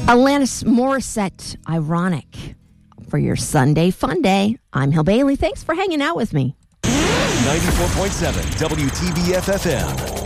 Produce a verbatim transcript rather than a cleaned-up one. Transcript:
Alanis Morissette, Ironic, for your Sunday fun day. I'm Hill Bailey. Thanks for hanging out with me. ninety-four point seven W T B F F M.